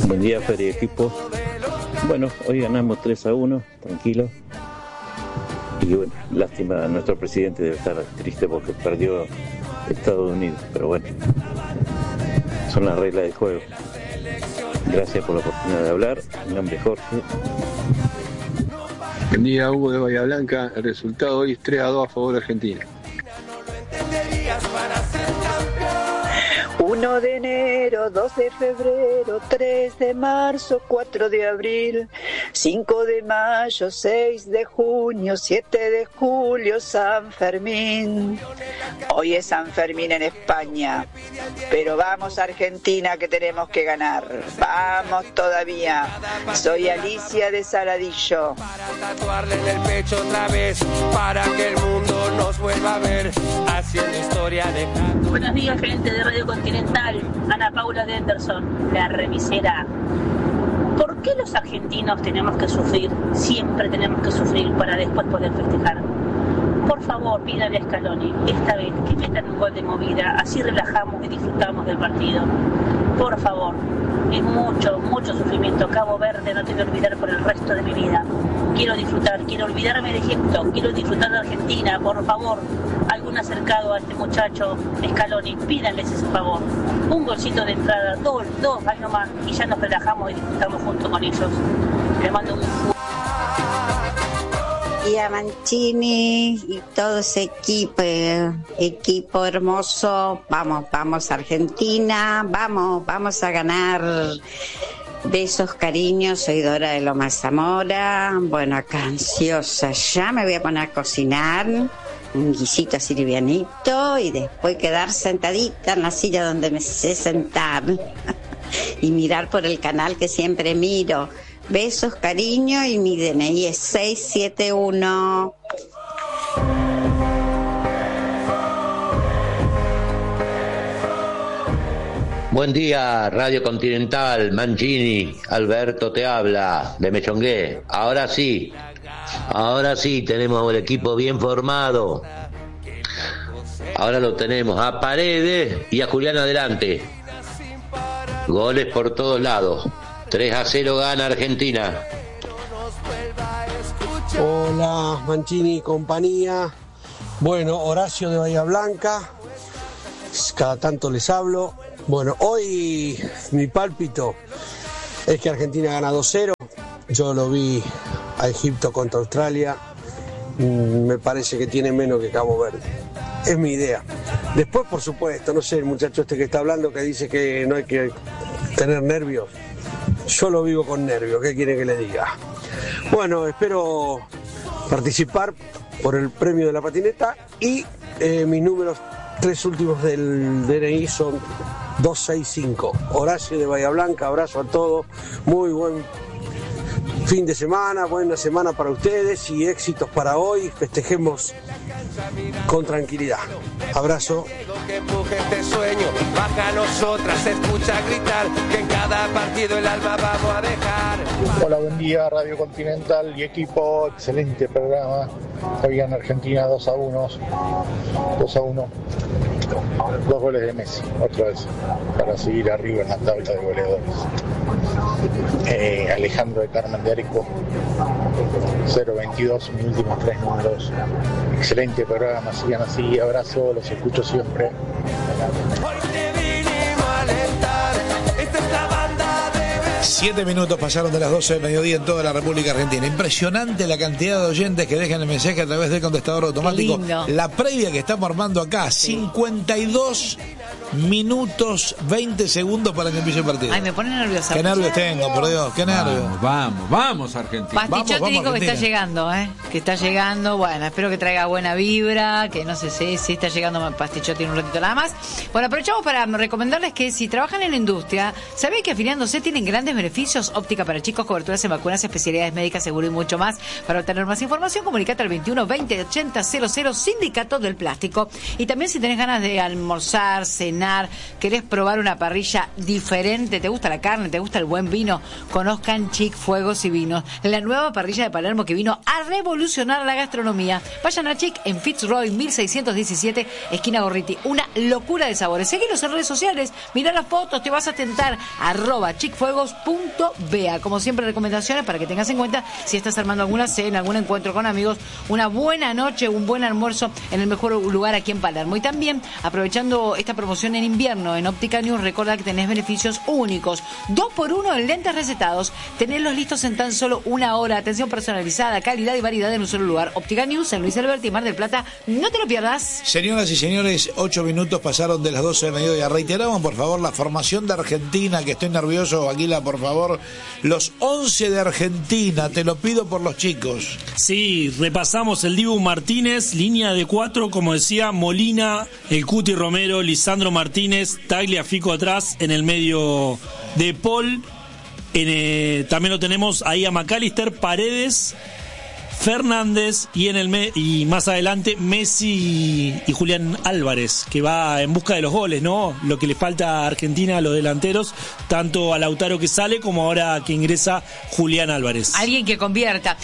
Buen día, Feria Equipo. Bueno, hoy ganamos 3-1, tranquilo. Y bueno, lástima, nuestro presidente debe estar triste porque perdió Estados Unidos, pero bueno, son las reglas del juego. Gracias por la oportunidad de hablar. Mi nombre es Jorge. Buen día, Hugo de Bahía Blanca. El resultado hoy es 3-2 a favor de Argentina. 1 de enero, 2 de febrero, 3 de marzo, 4 de abril, 5 de mayo, 6 de junio, 7 de julio, San Fermín. Hoy es San Fermín en España, pero vamos Argentina que tenemos que ganar. Vamos todavía. Soy Alicia de Saladillo. Para tatuarle en el pecho otra vez, para que el mundo nos vuelva a ver, haciendo historia de... Buenos días, gente de Radio Continental. Ana Paula de Anderson, la remisera. ¿Por qué los argentinos tenemos que sufrir? Siempre tenemos que sufrir para después poder festejar. Por favor, pídale a Scaloni, esta vez, que metan un gol de movida, así relajamos y disfrutamos del partido. Por favor, es mucho, mucho sufrimiento. Cabo Verde no te voy a olvidar por el resto de mi vida. Quiero disfrutar, quiero olvidarme de Egipto, quiero disfrutar de Argentina. Por favor, algún acercado a este muchacho, Scaloni, pídanles ese favor. Un golcito de entrada, dos, ahí nomás, y ya nos relajamos y disfrutamos junto con ellos. Les mando un... Y a Mancini y todo ese equipo hermoso, vamos Argentina, vamos a ganar. Besos, cariños, soy Dora de Loma Zamora. Bueno, acá ansiosa, ya me voy a poner a cocinar un guisito así livianito y después quedar sentadita en la silla donde me sé sentar y mirar por el canal que siempre miro. Besos, cariño, y mi DNI es 671. Buen día, Radio Continental, Mancini, Alberto te habla, de Mechongué. Ahora sí, tenemos el equipo bien formado. Ahora lo tenemos a Paredes y a Julián adelante. Goles por todos lados. 3-0 gana Argentina. Hola, Mancini y compañía. Bueno, Horacio de Bahía Blanca. Cada tanto les hablo. Bueno, hoy mi pálpito es que Argentina gana 2-0. Yo lo vi a Egipto contra Australia. Me parece que tiene menos que Cabo Verde. Es mi idea. Después, por supuesto, no sé, el muchacho este que está hablando que dice que no hay que tener nervios. Yo lo vivo con nervios, ¿qué quiere que le diga? Bueno, espero participar por el premio de la patineta y mis números 3 últimos del DNI son 265. Horacio de Bahía Blanca, abrazo a todos, muy buen fin de semana, buena semana para ustedes y éxitos para hoy, festejemos con tranquilidad. Abrazo. Que empuje este sueño, baja a nosotras, escucha gritar, que en cada partido el alma vamos a dejar. Hola, buen día, Radio Continental y equipo, excelente programa. Hoy gana Argentina 2-1. 2 goles de Messi, otra vez, para seguir arriba en la tabla de goleadores. Alejandro de Carmen de Areco, 022, mis últimos 3 números. Excelente programa, sigan así, abrazo, los escucho siempre. Hoy te vinimos a alentar, esta es la banda de... 7 minutos pasaron de las 12 del mediodía en toda la República Argentina. Impresionante la cantidad de oyentes que dejan el mensaje a través del contestador automático. La previa que estamos armando acá, 52 minutos 20 segundos para que empiece el partido. Ay, me pone nerviosa. Qué nervios tengo, por Dios, qué nervios. Vamos Argentina. Pastichotti dijo que está llegando, que está llegando. Bueno, espero que traiga buena vibra, que no sé si está llegando Pastichotti en un ratito nada más. Bueno, aprovechamos para recomendarles que si trabajan en la industria, ¿sabían que afiliándose tienen grandes beneficios? Óptica para chicos, coberturas en vacunas, especialidades médicas, seguro y mucho más. Para obtener más información, comunicate al 21 20 80 00 Sindicato del Plástico. Y también si tenés ganas de almorzar, cenar, querés probar una parrilla diferente, te gusta la carne, te gusta el buen vino, conozcan Chic Fuegos y Vinos, la nueva parrilla de Palermo que vino a revolucionar la gastronomía. Vayan a Chic en Fitzroy 1617, esquina Gorriti. Una locura de sabores. Seguilos en redes sociales, mirá las fotos, te vas a tentar. @chicfuegos.com. Bea. Como siempre, recomendaciones para que tengas en cuenta si estás armando alguna cena, algún encuentro con amigos, una buena noche, un buen almuerzo en el mejor lugar aquí en Palermo. Y también, aprovechando esta promoción en invierno en Óptica News, recuerda que tenés beneficios únicos. 2x1 en lentes recetados. Tenerlos listos en tan solo una hora. Atención personalizada, calidad y variedad en un solo lugar. Óptica News, San Luis Alberti y Mar del Plata. No te lo pierdas. Señoras y señores, 8 minutos pasaron de las 12 de mediodía. Reiteramos, por favor, la formación de Argentina, que estoy nervioso. Aguila, por favor. Los 11 de Argentina, te lo pido por los chicos. Sí, repasamos el Dibu Martínez, línea de 4, como decía, Molina, el Cuti Romero, Lisandro Martínez, Tagliafico atrás, en el medio de Paul. También lo tenemos ahí a McAllister, Paredes, Fernández y más adelante Messi y Julián Álvarez, que va en busca de los goles, ¿no? Lo que le falta a Argentina a los delanteros, tanto a Lautaro que sale como ahora que ingresa Julián Álvarez. Alguien que convierta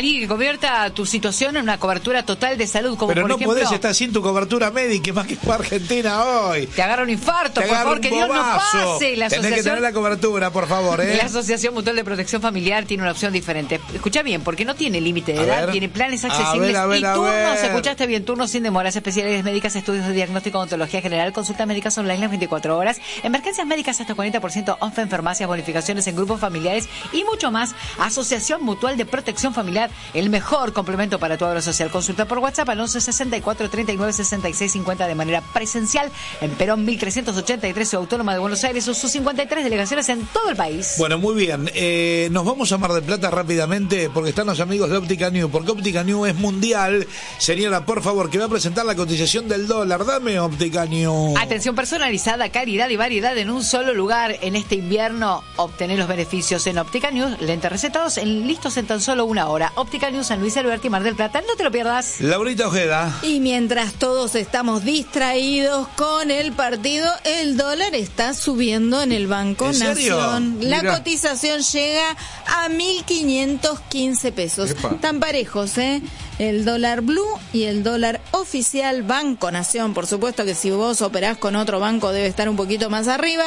tu situación en una cobertura total de salud, como pero por no ejemplo, podés estar sin tu cobertura médica, más que para Argentina hoy. Te agarra un infarto, por favor, que Dios no pase. Tenés que tener la cobertura, por favor, La Asociación Mutual de Protección Familiar tiene una opción diferente. Escucha bien, porque no tiene límite de edad, tiene planes accesibles y turnos, escuchaste bien, turnos sin demoras, especialidades médicas, estudios de diagnóstico, odontología general, consultas médicas online las 24 horas, emergencias médicas hasta 40% off en farmacias, bonificaciones en grupos familiares y mucho más. Asociación Mutual de Protección Familiar, el mejor complemento para tu obra social. Consulta por WhatsApp al 11 64 39 66 50 de manera presencial en Perón 1383, Ciudad Autónoma de Buenos Aires, o sus 53 delegaciones en todo el país. Bueno, muy bien. Nos vamos a Mar del Plata rápidamente porque están los amigos de Óptica News, porque Óptica News es mundial. Señora, por favor, que va a presentar la cotización del dólar. Dame Óptica News. Atención personalizada, calidad y variedad en un solo lugar. En este invierno, obtener los beneficios en Óptica News. Lentes recetados listos en tan solo una hora. Óptica News, San Luis Alberti y Mar del Plata. No te lo pierdas. Laurita Ojeda. Y mientras todos estamos distraídos con el partido, el dólar está subiendo en el Banco Nación. La cotización llega a 1.515 pesos. Tan parejos, ¿eh? El dólar blue y el dólar oficial Banco Nación. Por supuesto que si vos operás con otro banco debe estar un poquito más arriba.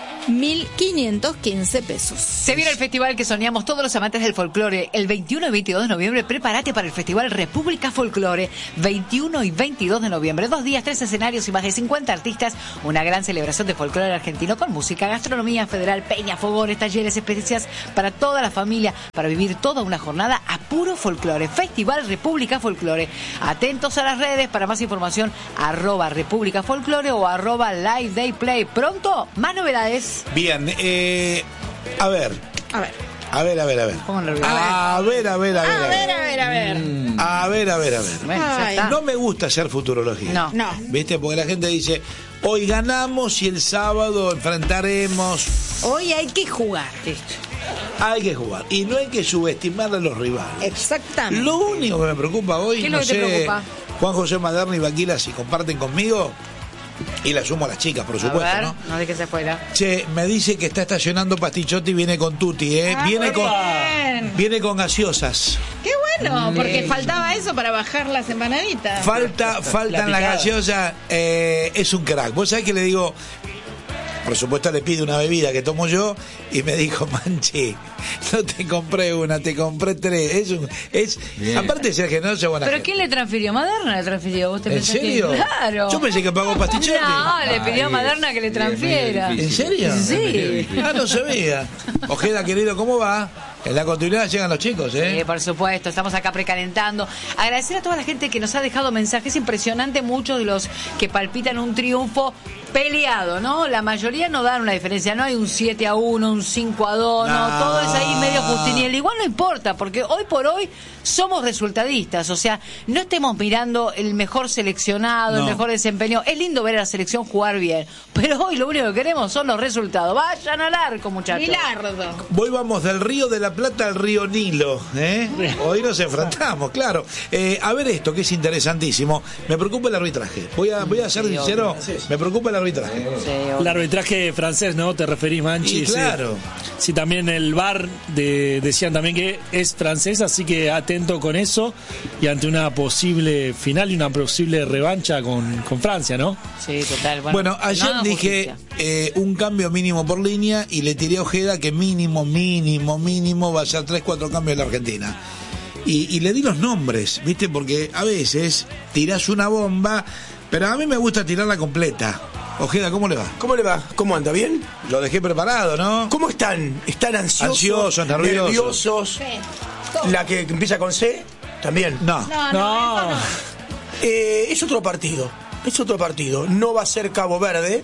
1.515 pesos. Se viene el festival que soñamos todos los amantes del folclore. El 21 y 22 de noviembre, prepárate para el Festival República Folclore. 21 y 22 de noviembre. 2 días, 3 escenarios y más de 50 artistas. Una gran celebración de folclore argentino con música, gastronomía federal, peña, fogones, talleres, especias para toda la familia, para vivir toda una jornada a puro folclore. Festival República Folclore. Atentos a las redes para más información. @República Folclore o @Live Day Play. Pronto, más novedades. Bien, a ver. No me gusta hacer futurología. No. ¿Viste? Porque la gente dice, hoy ganamos y el sábado enfrentaremos. Hoy hay que jugar. Hay que jugar. Y no hay que subestimar a los rivales. Exactamente. Lo único que me preocupa hoy, ¿qué es lo que te preocupa? Juan José Maderna y Baquila, si comparten conmigo. Y la sumo a las chicas, por supuesto, a ver, ¿no? No dejes afuera. Che, me dice que está estacionando Pastichotti y viene con Tuti, ¿eh? Viene con gaseosas. Qué bueno, porque faltaba eso para bajar las empanaditas. Faltan las gaseosas. Es un crack. Vos sabés que le digo, por supuesto le pide una bebida que tomo yo y me dijo, Manchi, no te compré una, te compré 3. Aparte de ser generoso, buena ¿Pero gente. quién le transfirió? ¿Maderna le transfirió? ¿Vos te ¿En serio? Claro. Yo pensé que pagó Pastichotti. No, le pidió a Maderna que le transfiera. ¿En serio? Sí. No sabía. Ojeda, querido, ¿cómo va? En la continuidad llegan los chicos, ¿eh? Sí, por supuesto, estamos acá precalentando. Agradecer a toda la gente que nos ha dejado mensajes. Impresionante, muchos de los que palpitan un triunfo peleado, ¿no? La mayoría no dan una diferencia, no hay un 7-1, un 5-2, no, todo es ahí medio justiniel. Igual no importa, porque hoy por hoy somos resultadistas, o sea, no estemos mirando el mejor seleccionado, el mejor desempeño. Es lindo ver a la selección jugar bien, pero hoy lo único que queremos son los resultados. Vayan al arco, muchachos. Milardo. Hoy vamos del Río de la Plata al Río Nilo, ¿eh? Hoy nos enfrentamos, claro. A ver esto, que es interesantísimo. Me preocupa el arbitraje. Voy a ser sincero, me preocupa el arbitraje. El arbitraje francés, ¿no? ¿Te referís, Manchi? Y claro. Sí, también el VAR decían también que es francés, así que atento con eso y ante una posible final y una posible revancha con Francia, ¿no? Sí, total. Bueno, ayer dije un cambio mínimo por línea y le tiré a Ojeda que mínimo va a ser 3-4 cambios en la Argentina. Y le di los nombres, ¿viste? Porque a veces tirás una bomba, pero a mí me gusta tirarla completa. Ojeda, ¿cómo le va? ¿Cómo le va? ¿Cómo anda? ¿Bien? Lo dejé preparado, ¿no? ¿Cómo están? ¿Están ansiosos? ¿Nerviosos? ¿La que empieza con C? ¿También? No. Es otro partido. No va a ser Cabo Verde.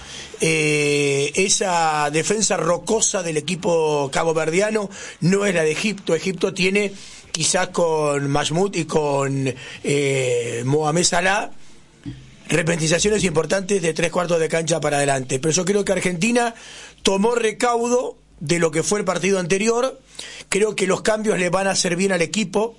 Esa defensa rocosa del equipo caboverdiano no es la de Egipto. Egipto tiene, quizás con Mahmoud y con Mohamed Salah, repentizaciones importantes de 3/4 de cancha para adelante. Pero yo creo que Argentina tomó recaudo de lo que fue el partido anterior. Creo que los cambios le van a hacer bien al equipo.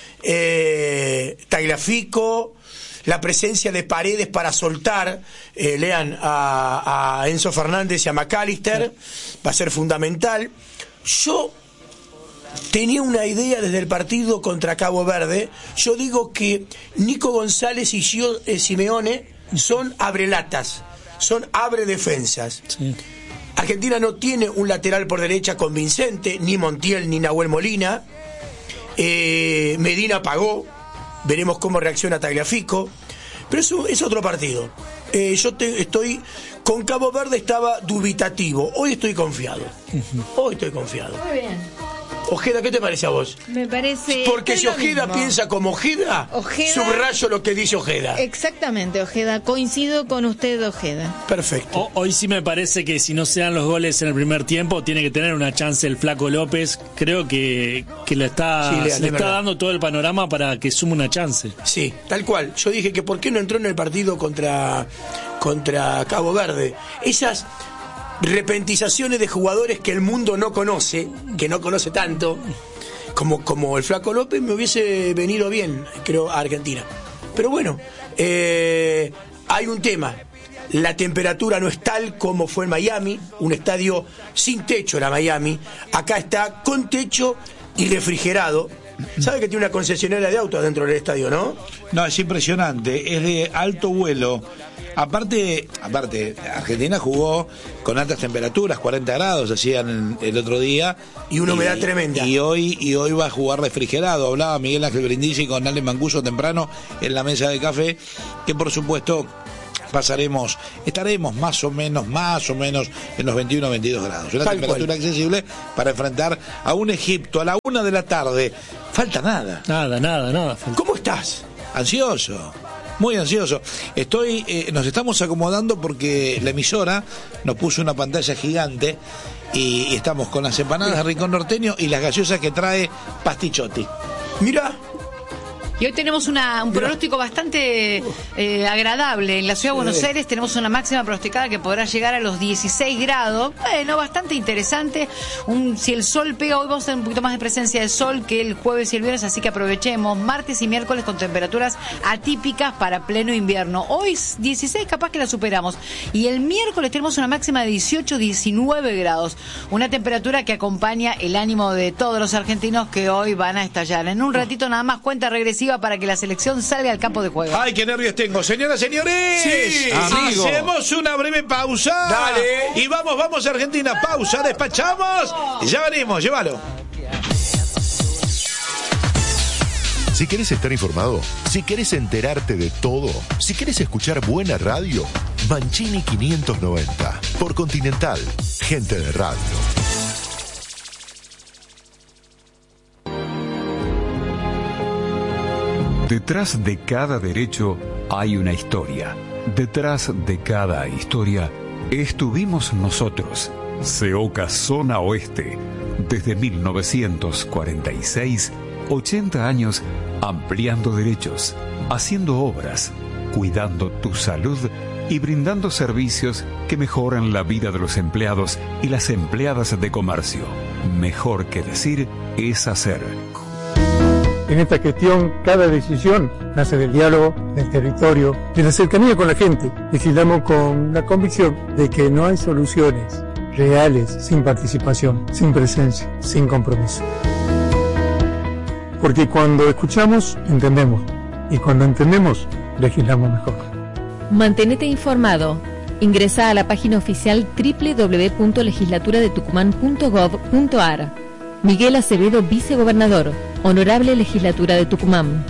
Tagliafico, la presencia de Paredes para soltar, lean a Enzo Fernández y a McAllister, va a ser fundamental. Yo tenía una idea desde el partido contra Cabo Verde. Yo digo que Nico González y Gio Simeone son abrelatas, son abre defensas. Sí. Argentina no tiene un lateral por derecha convincente, ni Montiel ni Nahuel Molina. Medina pagó, veremos cómo reacciona Tagliafico, pero eso es otro partido. Yo estoy con Cabo Verde, estaba dubitativo, hoy estoy confiado. Muy bien. Ojeda, ¿qué te parece a vos? Me parece... Porque si Ojeda piensa como Ojeda, subrayo lo que dice Ojeda. Exactamente, Ojeda. Coincido con usted, Ojeda. Perfecto. Hoy sí me parece que si no se dan los goles en el primer tiempo, tiene que tener una chance el Flaco López. Creo que le está dando todo el panorama para que sume una chance. Sí, tal cual. Yo dije que ¿por qué no entró en el partido contra Cabo Verde? Esas repentizaciones de jugadores que el mundo no conoce, que no conoce tanto, como el Flaco López, me hubiese venido bien, creo, a Argentina. Pero bueno, hay un tema. La temperatura no es tal como fue en Miami, un estadio sin techo era Miami. Acá está con techo y refrigerado. ¿Sabe que tiene una concesionaria de autos dentro del estadio, no? No, es impresionante, es de alto vuelo. Aparte, Argentina jugó con altas temperaturas, 40 grados hacían el otro día. Y una humedad tremenda. Y hoy va a jugar refrigerado. Hablaba Miguel Ángel Brindisi con Ale Mancuso temprano en la mesa de café, que por supuesto estaremos más o menos en los 21 22 grados. Una temperatura accesible para enfrentar a un Egipto a la 1 de la tarde. Falta nada. Nada. ¿Cómo estás? Ansioso. Muy ansioso. Nos estamos acomodando porque la emisora nos puso una pantalla gigante y estamos con las empanadas de Rincón Norteño y las gaseosas que trae Pastichotti. Mira. Y hoy tenemos un pronóstico bastante agradable. En la ciudad de Buenos Aires tenemos una máxima pronosticada que podrá llegar a los 16 grados. Bueno, bastante interesante. Si el sol pega, hoy vamos a tener un poquito más de presencia de sol que el jueves y el viernes, así que aprovechemos. Martes y miércoles con temperaturas atípicas para pleno invierno. Hoy 16, capaz que la superamos. Y el miércoles tenemos una máxima de 18, 19 grados. Una temperatura que acompaña el ánimo de todos los argentinos que hoy van a estallar. En un ratito nada más, cuenta regresiva para que la selección salga al campo de juego. ¡Ay, qué nervios tengo! Señoras, señores, sí, amigo. Hacemos una breve pausa. Dale. Y vamos Argentina, pausa, despachamos. Ya venimos, llévalo. Si querés estar informado, si querés enterarte de todo, si querés escuchar buena radio, Mancini 590, por Continental, gente de radio. Detrás de cada derecho hay una historia. Detrás de cada historia estuvimos nosotros. CEOCA Zona Oeste. Desde 1946, 80 años ampliando derechos, haciendo obras, cuidando tu salud y brindando servicios que mejoran la vida de los empleados y las empleadas de comercio. Mejor que decir es hacer. En esta gestión, cada decisión nace del diálogo, del territorio, de la cercanía con la gente. Legislamos con la convicción de que no hay soluciones reales sin participación, sin presencia, sin compromiso. Porque cuando escuchamos, entendemos. Y cuando entendemos, legislamos mejor. Mantenete informado. Ingresa a la página oficial www.legislaturadetucumán.gov.ar. Miguel Acevedo, vicegobernador. Honorable Legislatura de Tucumán.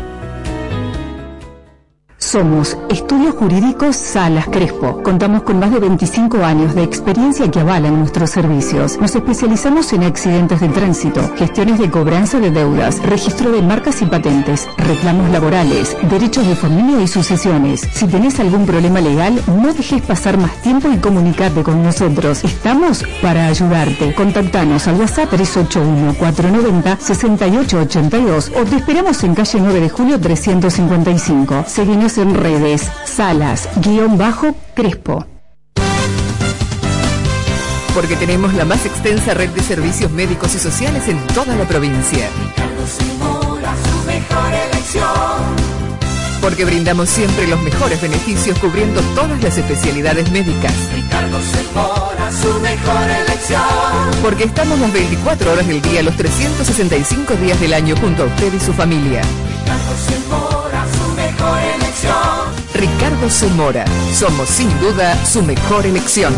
Somos Estudios Jurídicos Salas Crespo. Contamos con más de 25 años de experiencia que avalan nuestros servicios. Nos especializamos en accidentes de tránsito, gestiones de cobranza de deudas, registro de marcas y patentes, reclamos laborales, derechos de familia y sucesiones. Si tenés algún problema legal, no dejes pasar más tiempo y comunicate con nosotros. Estamos para ayudarte. Contactanos al WhatsApp 381-490-6882 o te esperamos en calle 9 de Julio 355. Seguinos en redes, Salas-Crespo. Porque tenemos la más extensa red de servicios médicos y sociales en toda la provincia. Ricardo Zamora, su mejor elección. Porque brindamos siempre los mejores beneficios cubriendo todas las especialidades médicas. Ricardo Zamora, su mejor elección. Porque estamos las 24 horas del día, los 365 días del año junto a usted y su familia. Ricardo Zamora, su mejor elección. Ricardo Zamora, somos sin duda su mejor elección.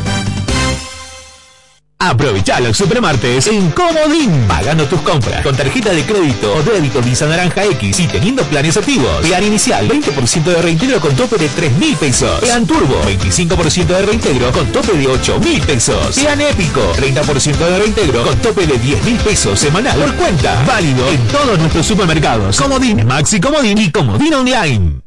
Aprovecha los supermartes en Comodín. Pagando tus compras con tarjeta de crédito o débito Visa Naranja X y teniendo planes activos. Plan inicial, 20% de reintegro con tope de 3.000 pesos. Plan Turbo, 25% de reintegro con tope de 8.000 pesos. Plan Épico, 30% de reintegro con tope de 10.000 pesos semanal por cuenta. Válido en todos nuestros supermercados. Comodín, Maxi Comodín y Comodín Online.